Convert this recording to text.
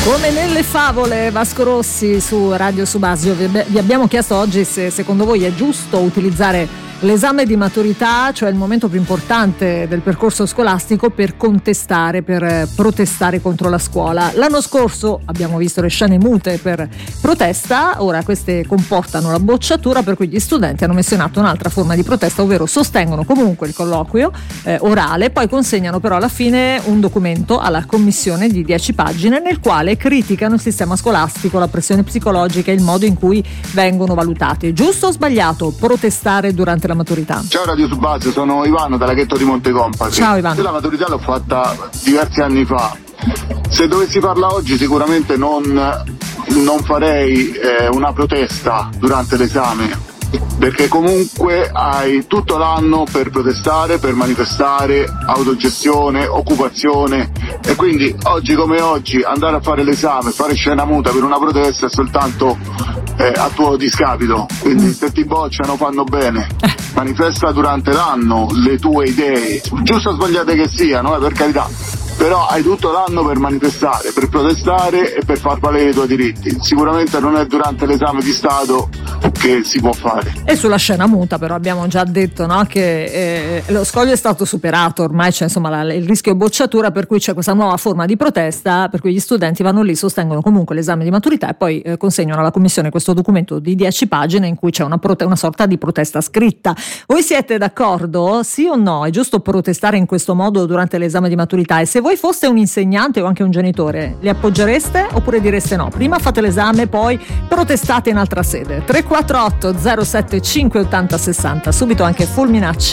Come nelle favole, Vasco Rossi su Radio Subasio. Vi abbiamo chiesto oggi se secondo voi è giusto utilizzare l'esame di maturità, cioè il momento più importante del percorso scolastico, per contestare, per protestare contro la scuola. L'anno scorso abbiamo visto le scene mute per protesta, ora queste comportano la bocciatura, per cui gli studenti hanno messo in atto un'altra forma di protesta, ovvero sostengono comunque il colloquio orale, poi consegnano però alla fine un documento alla commissione di 10 pagine nel quale criticano il sistema scolastico, la pressione psicologica e il modo in cui vengono valutati. Giusto o sbagliato protestare durante la maturità? Ciao Radio Subasio, sono Ivano da Laghetto di Montecompagni. Ciao Ivano. Io la maturità l'ho fatta diversi anni fa. Se dovessi farla oggi sicuramente non farei una protesta durante l'esame, perché comunque hai tutto l'anno per protestare, per manifestare, autogestione, occupazione, e quindi oggi come oggi andare a fare l'esame, fare scena muta per una protesta è soltanto a tuo discapito. Quindi se ti bocciano fanno bene, manifesta durante l'anno le tue idee, giusto o sbagliate che siano, per carità, però hai tutto l'anno per manifestare, per protestare e per far valere i tuoi diritti. Sicuramente non è durante l'esame di Stato che si può fare. E sulla scena muta però abbiamo già detto, no, che lo scoglio è stato superato, ormai c'è insomma il rischio bocciatura, per cui c'è questa nuova forma di protesta, per cui gli studenti vanno lì, sostengono comunque l'esame di maturità e poi consegnano alla commissione questo documento di 10 pagine in cui c'è una sorta di protesta scritta. Voi siete d'accordo? Sì o no? È giusto protestare in questo modo durante l'esame di maturità? E se voi foste un insegnante o anche un genitore, li appoggereste oppure direste no? Prima fate l'esame, poi protestate in altra sede. 348 075 80 60, subito anche Fulminacci.